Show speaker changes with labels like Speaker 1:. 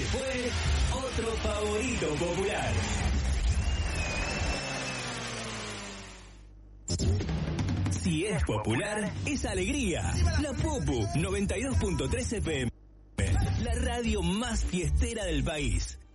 Speaker 1: fue otro favorito popular. Si es popular, es alegría. La Popu 92.3 FM. La radio más fiestera del país.